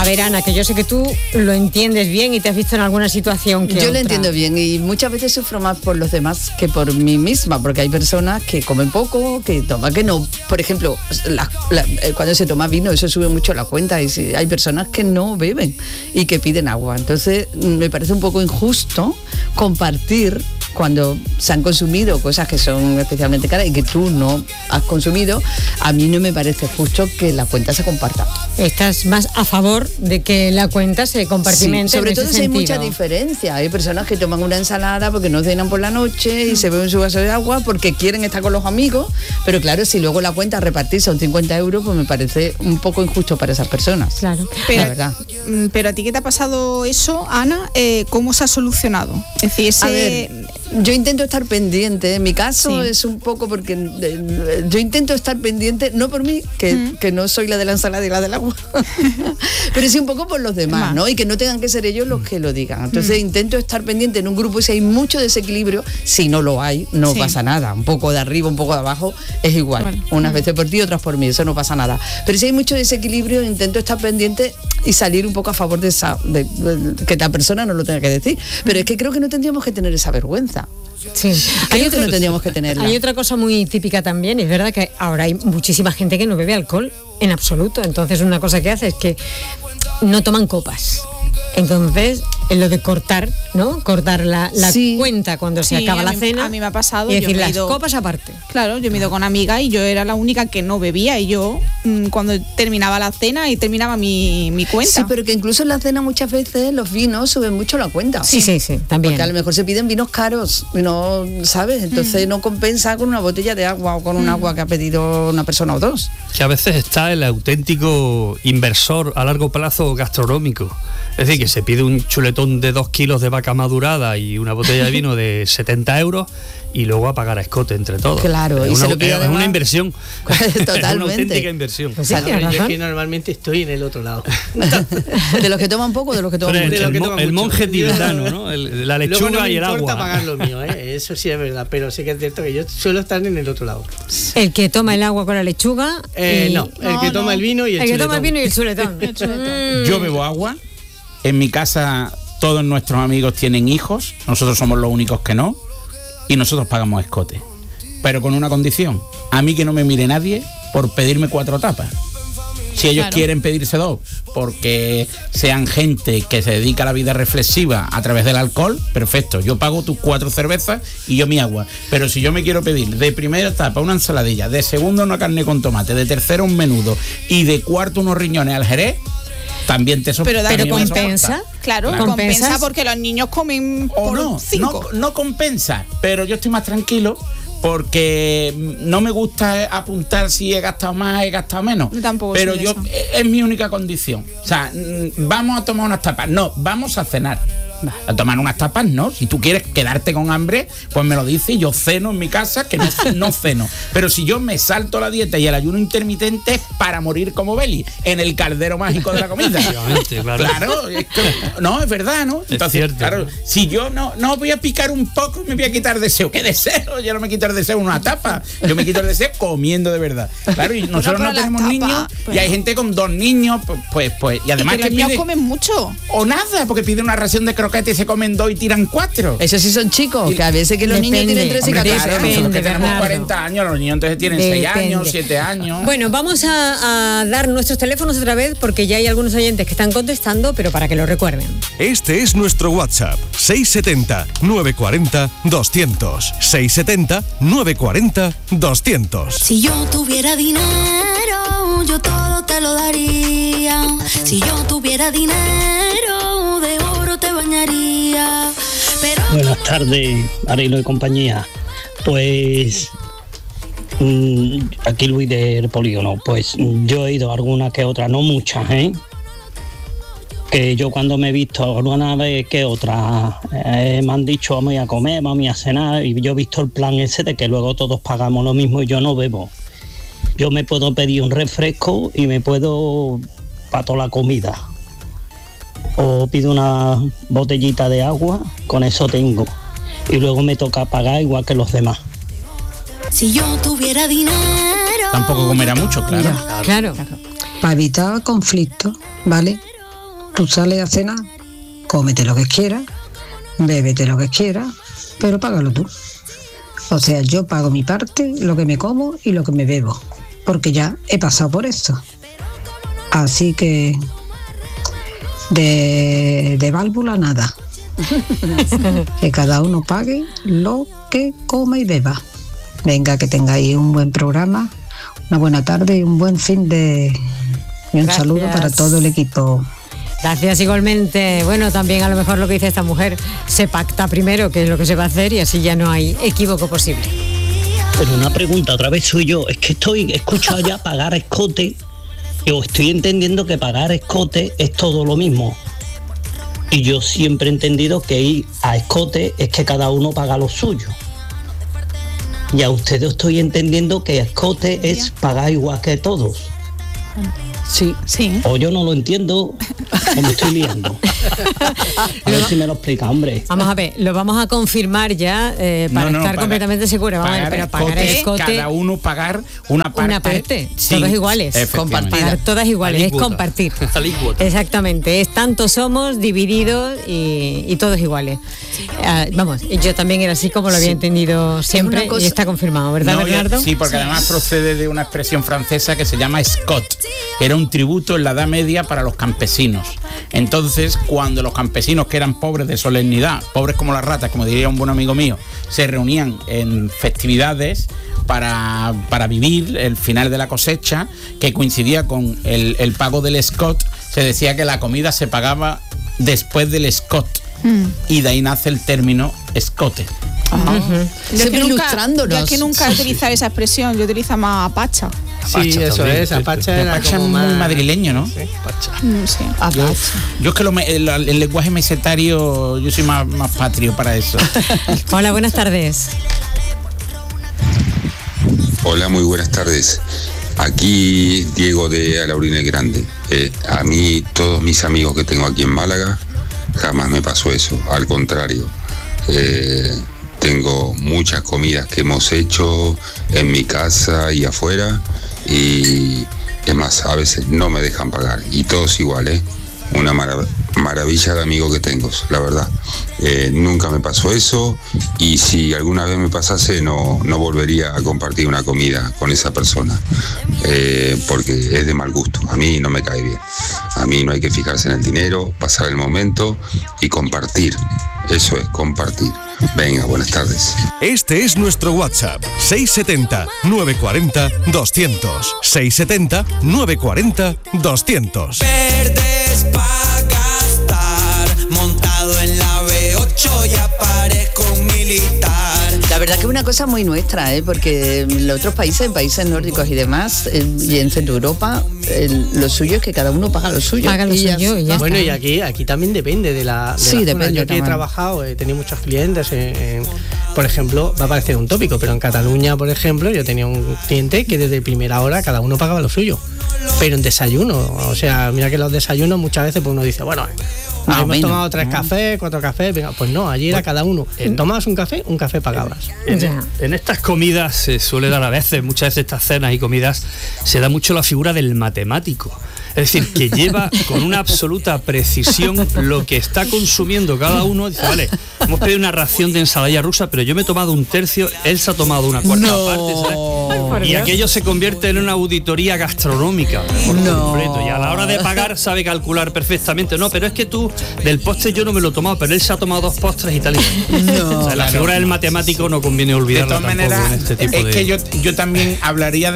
A ver, Ana, que yo sé que tú lo entiendes bien y te has visto en alguna situación que Yo otra. lo entiendo bien y muchas veces sufro más por los demás que por mí misma, porque hay personas que comen poco, que toman, que no. Por ejemplo, cuando se toma vino, eso sube mucho la cuenta, y hay personas que no beben y que piden agua. Entonces, me parece un poco injusto compartir cuando se han consumido cosas que son especialmente caras y que tú no has consumido. A mí no me parece justo que la cuenta se comparta. Estás más a favor de que la cuenta se compartimente. Sí, sobre en todo ese si hay sentido. mucha diferencia. Hay personas que toman una ensalada porque no cenan por la noche y se beben su vaso de agua porque quieren estar con los amigos, pero claro, si luego la cuenta a repartir son 50 euros, pues me parece un poco injusto para esas personas. Claro. La verdad. Pero a ti que te ha pasado eso, Ana, ¿cómo se ha solucionado? Es decir, A ver, yo intento estar pendiente. En mi caso Sí. es un poco porque yo intento estar pendiente, no por mí, que no soy la de la ensalada y la del agua, pero sí un poco por los demás, ¿no? Y que no tengan que ser ellos los que lo digan. Entonces intento estar pendiente en un grupo y si hay mucho desequilibrio, si no lo hay, no Sí. pasa nada. Un poco de arriba, un poco de abajo, es igual. Bueno. Unas veces por ti, otras por mí, eso no pasa nada. Pero si hay mucho desequilibrio, intento estar pendiente y salir un poco a favor de que la persona no lo tenga que decir. Pero es que creo que no tendríamos que tener esa vergüenza. Sí. Creo que no tendríamos que tenerla. Hay otra cosa muy típica también, es verdad que ahora hay muchísima gente que no bebe alcohol en absoluto, entonces una cosa que hace es que no toman copas. Entonces, en lo de cortar, ¿no? Cortar la Sí. cuenta cuando se Sí, acaba a la mí- cena. a mí me ha pasado, Y yo decir, me he las ido- copas aparte. Claro, yo me he ido con amigas y yo era la única que no bebía y yo cuando terminaba la cena y terminaba mi cuenta. Sí, pero que incluso en la cena muchas veces los vinos suben mucho la cuenta. Sí, también. Porque a lo mejor se piden vinos caros, no, ¿sabes? Entonces no compensa con una botella de agua o con un agua que ha pedido una persona o dos. Que a veces está el auténtico inversor a largo plazo gastronómico. Es decir, que se pide un chuletón de 2 kilos de vaca madurada y una botella de vino de 70 euros y luego a pagar a escote entre todos. Claro, y es se una, lo pide es además- una inversión. Es una Totalmente. auténtica inversión. Pues sí, Claro, tienes Yo es razón. que normalmente estoy en el otro lado. De los que toman poco o de los que toman Pero mucho. de lo que toma el mucho. monje tibetano, ¿no? La Luego lechuga no me y el importa agua. pagar lo mío, ¿eh? Eso sí es verdad, pero sí que es cierto que yo suelo estar en el otro lado. El que toma el agua con la lechuga. No, el que toma el vino y el que chuletón. toma el vino y el chuletón. Yo bebo agua. En mi casa todos nuestros amigos tienen hijos. Nosotros somos los únicos que no. Y nosotros pagamos escote. Pero con una condición. A mí que no me mire nadie por pedirme 4 tapas. Si ellos quieren pedirse 2 porque sean gente que se dedica a la vida reflexiva a través del alcohol, perfecto, yo pago tus 4 cervezas y yo mi agua. Pero si yo me quiero pedir de primera etapa una ensaladilla, de segunda una carne con tomate, de tercera un menudo y de cuarto unos riñones al jerez, también te Pero compensa. Claro, ¿Compensas? compensa porque los niños comen O por no, 5. no compensa, pero yo estoy más tranquilo porque no me gusta apuntar si he gastado más, he gastado menos. Yo tampoco pero soy de yo eso. es mi única condición. O sea, vamos a tomar unas tapas. No, vamos a cenar. A tomar unas tapas, no. Si tú quieres quedarte con hambre, pues me lo dices y yo ceno en mi casa, que no ceno. Pero si yo me salto la dieta y el ayuno intermitente es para morir como Beli, en el caldero mágico de la comida. Efectivamente, claro. Claro, no, es verdad, ¿no? Entonces, cierto. claro, si yo no voy a picar un poco, me voy a quitar deseo. ¿Qué deseo? Yo no me quito el deseo en una tapa. Yo me quito el deseo comiendo de verdad. Claro, y nosotros pero no las tenemos tapas, niños pero- y hay gente con 2 niños, pues, y además Y que que los niños pide, comen mucho. o nada, porque piden una ración de croquetas y se comen 2 y tiran 4. Esos sí son chicos, que a veces que los niños Depende. tienen 13 y Hombre, 14 Claro, años. nosotros que Depende, tenemos Bernardo. 40 años, los niños entonces tienen 6 años, Depende. 7 años. Bueno, vamos a dar nuestros teléfonos otra vez porque ya hay algunos oyentes que están contestando, pero para que lo recuerden. Este es nuestro WhatsApp, 670-940-200. 670-940-200. Si yo tuviera dinero, yo todo te lo daría. Si yo tuviera dinero, de oro te bañaría. Pero Buenas tardes, Arilo y compañía. Pues aquí Luis del Polígono. Pues yo he ido a alguna que otra, no muchas, que yo cuando me he visto alguna vez que otra me han dicho vamos a comer, vamos a cenar, y yo he visto el plan ese de que luego todos pagamos lo mismo y yo no bebo. Yo me puedo pedir un refresco y me puedo para toda la comida. O pido una botellita de agua, con eso tengo. Y luego me toca pagar igual que los demás. si yo tuviera dinero. Tampoco comerá mucho, claro. Claro. Para evitar conflictos, ¿vale? tú sales a cenar, cómete lo que quieras, bébete lo que quieras, pero págalo tú. O sea, yo pago mi parte, lo que me como y lo que me bebo, porque ya he pasado por eso. Así que de válvula nada. Que cada uno pague lo que coma y beba. Venga, que tengáis un buen programa, una buena tarde y un buen fin de... Y un saludo para todo el equipo. Gracias igualmente. Bueno, también a lo mejor lo que dice esta mujer, se pacta primero qué es lo que se va a hacer y así ya no hay equívoco posible. Pero una pregunta, otra vez soy yo. Es que escucho allá pagar escote. Yo estoy entendiendo que pagar escote es todo lo mismo. Y yo siempre he entendido que ir a escote es que cada uno paga lo suyo. Y a ustedes estoy entendiendo que escote es pagar igual que todos. Sí. O yo no lo entiendo o me estoy liando. A ver si me lo explica, hombre. Vamos a ver, lo vamos a confirmar ya para estar completamente seguros. Vamos a ver, pero pagar escote, cada uno pagar una parte. Todos iguales. Pagar todas iguales, es compartir. Exactamente, es tantos somos divididos y todos iguales. Vamos, yo también era así como lo había entendido siempre y está confirmado, ¿verdad, Bernardo? Sí, porque además procede de una expresión francesa que se llama scot. Era un tributo en la Edad Media para los campesinos. Entonces, cuando los campesinos, que eran pobres de solemnidad, pobres como las ratas, como diría un buen amigo mío, se reunían en festividades para vivir el final de la cosecha, que coincidía con el pago del scot, se decía que la comida se pagaba después del scot. Y de ahí nace el término escote. Yo es que nunca utilizar esa expresión, yo utilizo más apacha. Sí, eso es, apacha era apacha como muy más madrileño, ¿no? Sí, apacha. Sí. Yo es que el lenguaje mesetario, yo soy más patrio para eso. Hola, buenas tardes. Hola, muy buenas tardes. Aquí Diego de Alaurín el Grande. A mí, todos mis amigos que tengo aquí en Málaga, jamás me pasó eso. Al contrario, tengo muchas comidas que hemos hecho en mi casa y afuera, y es más, a veces no me dejan pagar, y todos igual, una maravilla de amigo que tengo, la verdad. Nunca me pasó eso, y si alguna vez me pasase no volvería a compartir una comida con esa persona, porque es de mal gusto. A mí no me cae bien. A mí no hay que fijarse en el dinero, pasar el momento y compartir. Eso es, compartir. Venga, buenas tardes. Este es nuestro WhatsApp, 670-940-200. 670-940-200. Verdes pa' gastar, montado en la V8 y aparezco un militar. La verdad que es una cosa muy nuestra, porque en los otros países, en países nórdicos y demás, y en Centro Europa, lo suyo es que cada uno paga lo suyo. Paga lo suyo y ya bueno, está. y aquí también depende de la Sí, zona. depende Yo aquí he también. trabajado, he tenido muchos clientes, por ejemplo, va a parecer un tópico, pero en Cataluña, por ejemplo, yo tenía un cliente que desde primera hora cada uno pagaba lo suyo. Pero en desayuno, o sea, mira que los desayunos muchas veces pues uno dice, bueno, hemos tomado 3 cafés, 4 cafés, venga, pues no, allí era cada uno. Tomabas un café pagabas. En estas comidas se suele dar muchas veces estas cenas y comidas, se da mucho la figura del matemático. Es decir, que lleva con una absoluta precisión lo que está consumiendo cada uno. Dice, vale, hemos pedido una ración de ensalada rusa, pero yo me he tomado un tercio, él se ha tomado una cuarta parte, ¿sabes? Y aquello se convierte en una auditoría gastronómica por completo. Y a la hora de pagar sabe calcular perfectamente. No, pero es que tú, del postre yo no me lo he tomado, pero él se ha tomado 2 postres y tal. O sea, la figura del matemático no conviene olvidarla de todas tampoco maneras, en este tipo de... que yo también hablaría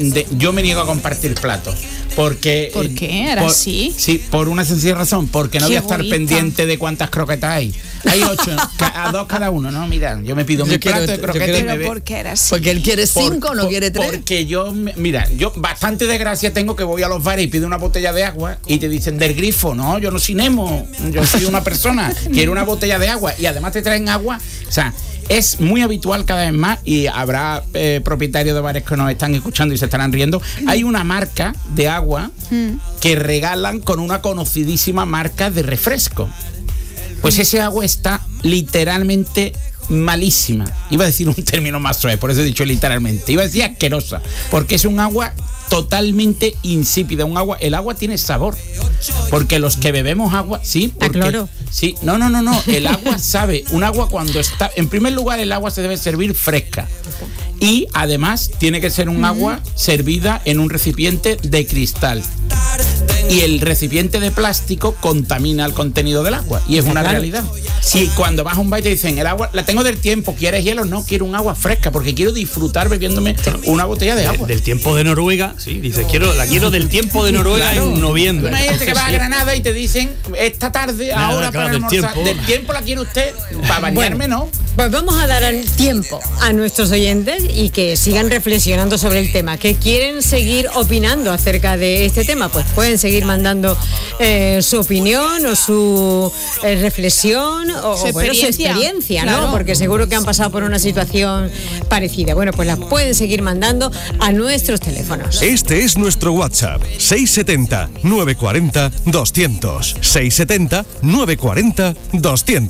yo me niego a compartir platos. Porque, ¿Por qué? ¿Era así? Sí, por una sencilla razón, porque no Qué voy a estar egoísta. pendiente de cuántas croquetas hay. Hay 8, a 2 cada uno, ¿no? Mira, yo me pido mi plato de croquetas y me Pero ¿por qué era así? Porque él quiere 5, no quiere 3. Porque yo bastante desgracia tengo que voy a los bares y pido una botella de agua y te dicen del grifo. No, yo no soy Nemo, yo soy una persona, quiero una botella de agua y además te traen agua. O sea, es muy habitual cada vez más, y habrá propietarios de bares que nos están escuchando y se estarán riendo. Hay una marca de agua que regalan con una conocidísima marca de refresco. Pues ese agua está literalmente malísima. Iba a decir un término más suave, por eso he dicho literalmente. Iba a decir asquerosa, porque es un agua totalmente insípida. El agua tiene sabor. Porque los que bebemos agua, sí, porque, cloro. Sí, no. El agua sabe. Un agua cuando está. En primer lugar, el agua se debe servir fresca. Y además tiene que ser un agua servida en un recipiente de cristal. Y el recipiente de plástico contamina el contenido del agua. Y es una realidad. Y cuando vas a un bar y te dicen, el agua la tengo del tiempo, ¿quieres hielo? No, quiero un agua fresca porque quiero disfrutar bebiéndome una botella de agua. Del tiempo de Noruega, sí, dice, la quiero del tiempo de Noruega en noviembre. Una gente que va a Granada y te dicen, esta tarde, ahora para almorzar, del tiempo la quiere usted, para bañarme no. Pues vamos a dar el tiempo a nuestros oyentes y que sigan reflexionando sobre el tema. ¿Que quieren seguir opinando acerca de este tema? Pues pueden seguir mandando su opinión o su reflexión o su experiencia, ¿no? Claro. Porque seguro que han pasado por una situación parecida. Bueno, pues las pueden seguir mandando a nuestros teléfonos. Este es nuestro WhatsApp, 670 940 200. 670 940 200.